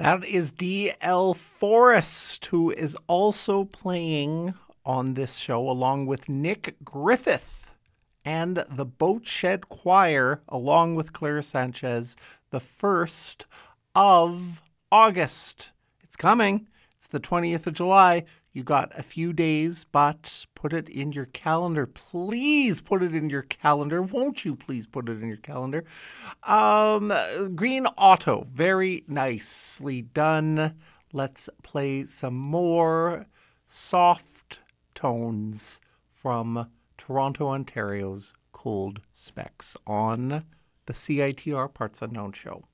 That is D.L. Forrest, who is also playing on this show along with Nick Griffith and the Boat Shed Choir, along with Clara Sanchez, the 1st of August. It's coming. It's the 20th of July. You got a few days, but put it in your calendar. Please put it in your calendar. Won't you please put it in your calendar? Green Auto. Very nicely done. Let's play some more soft tones from Toronto, Ontario's Cold Specs on the CITR Parts Unknown show.